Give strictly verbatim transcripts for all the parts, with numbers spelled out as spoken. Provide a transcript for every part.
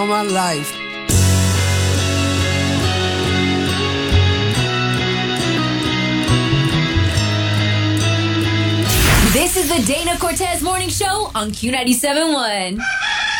my life. This is the Dana Cortez Morning Show on Q ninety-seven point one.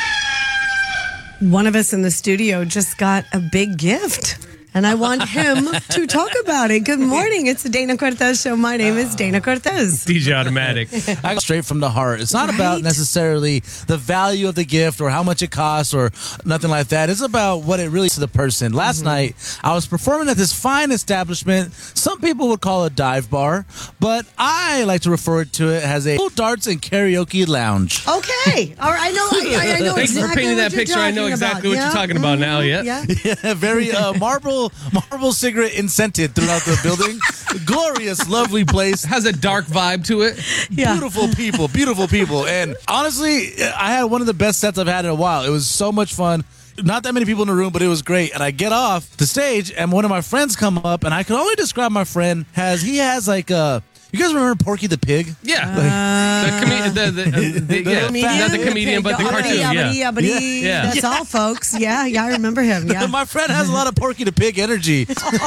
One of us in the studio just got a big gift, and I want him to talk about it. Good morning. It's the Dana Cortez Show. My name is Dana Cortez. D J Automatic. I go straight from the heart. It's not Right? about necessarily the value of the gift or how much it costs or nothing like that. It's about what it really is to the person. Last mm-hmm. night, I was performing at this fine establishment. Some people would call it a dive bar, but I like to refer to it as a pool, darts, and karaoke lounge. Okay. All right. I know. I, I know Thanks exactly for painting what that you're picture. I know talking exactly about. what Yeah? you're talking about now. Yeah. Yeah. Yeah, very uh, marble, marble cigarette scented throughout the building. Glorious, lovely place. Has a dark vibe to it. Yeah. Beautiful people, beautiful people. And honestly, I had one of the best sets I've had in a while. It was so much fun. Not that many people in the room, but it was great. And I get off the stage, and one of my friends come up, and I can only describe my friend as he has like a. You guys remember Porky the Pig? Yeah. Uh, the, com- the, the, the, the, yeah. Comedian? Not the comedian, but the Oh, cartoon. yeah, Yeah. but yeah, but he, Yeah. that's all, folks. Yeah, yeah, I remember him. Yeah. My friend has a lot of Porky the Pig energy.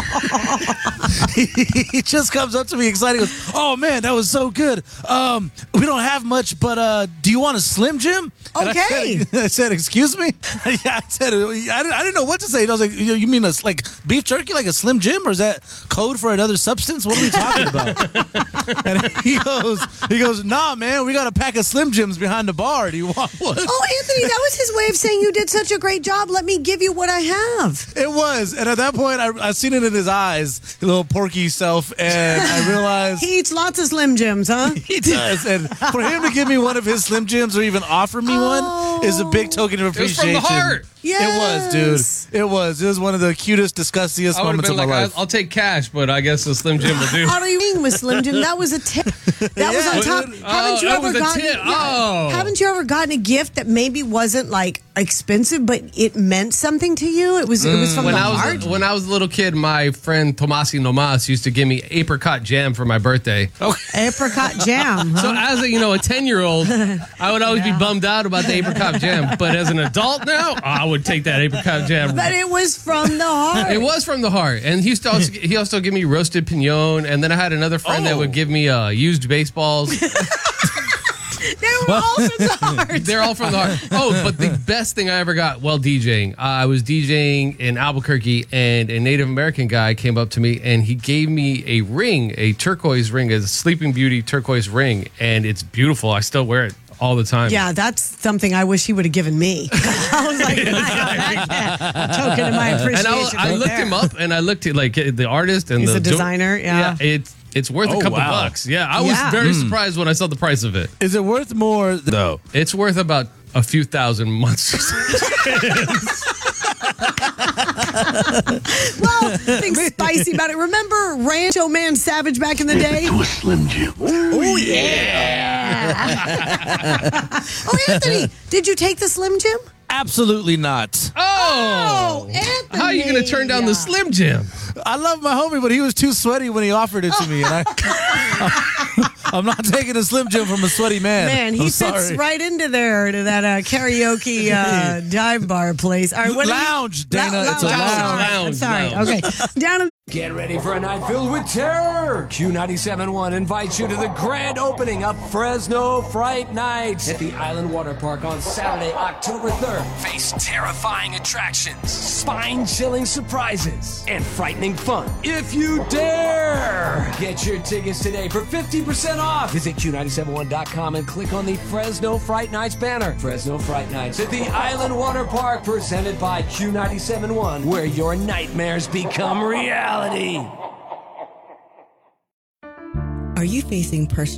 he, he just comes up to me excited. He goes, "Oh man, that was so good. Um, we don't have much, but uh, do you want a Slim Jim?" And Okay. I said, I said, "Excuse me." Yeah, I said, I didn't, I didn't know what to say. I was like, "You, you mean a, like beef jerky, like a Slim Jim, or is that code for another substance? What are we talking about?" And he goes, he goes, "Nah, man, we got a pack of Slim Jims behind the bar. Do you want one?" Oh, Anthony, that was his way of saying you did such a great job. Let me give you what I have. It was, and at that point, I, I seen it in his eyes, the little Porky self, and I realized He eats lots of Slim Jims, huh? he does. And for him to give me one of his Slim Jims or even offer me Oh. one is a big token of It was from appreciation. the heart. Yes. It was, dude. It was. It was one of the cutest, disgustiest I would have moments been of my like, life. I'll, I'll take cash, but I guess the Slim Jim will do. How do you mean with Slim Jim? That was a tip. That was Yeah. on top. Oh, haven't you that ever was a gotten? tip. yeah. Oh. Haven't you ever gotten a gift that maybe wasn't like expensive, but it meant something to you? It was. It was from When the I was heart. when I was a little kid, my friend Tomasi Nomas used to give me apricot jam for my birthday. Apricot jam. Huh? So as a you know a ten year old, I would always be bummed out about the apricot jam. But as an adult now, I would take that apricot jam. But it was from the heart. It was from the heart, and he used to also he also give me roasted pignon, and then I had another friend that Oh. would give me uh, used baseballs. They were all from the heart. They're all from the heart. Oh, but the best thing I ever got while DJing, uh, I was DJing in Albuquerque, and a Native American guy came up to me, and he gave me a ring, a turquoise ring, a Sleeping Beauty turquoise ring, and it's beautiful. I still wear it all the time. Yeah, that's something I wish he would have given me. I was like, a token of my And appreciation. I, I right looked there. him up, and I looked at like the artist and He's the a designer, yeah. it's it's worth Oh, a couple wow. bucks. Yeah, I was Yeah. very surprised when I saw the price of it. Is it worth more, though? It's worth about a few thousand months. Well, things spicy about it. Remember Rancho Man Savage back in the day? To a Slim Jim. Oh, yeah. Oh, Anthony, did you take the Slim Jim? Absolutely not. Oh, Anthony. how are you going to turn down the Slim Jim? I love my homie, but he was too sweaty when he offered it to me, and I, I'm not taking a Slim Jim from a sweaty man. Man, he I'm fits sorry. right into there, to that uh, karaoke uh, dive bar place. All right, what do you- Lounge, Dana. Lou- It's a lounge. lounge. I'm Lounge, sorry. lounge. Okay. Down in Get ready for a night filled with terror. Q ninety-seven point one invites you to the grand opening of Fresno Fright Nights at the Island Water Park on Saturday, October third. Face terrifying attractions, spine-chilling surprises, and frightening fun if you dare. Get your tickets today for fifty percent off. Visit Q nine seven one dot com and click on the Fresno Fright Nights banner. Fresno Fright Nights at the Island Water Park, presented by Q ninety-seven point one, where your nightmares become reality. Are you facing personal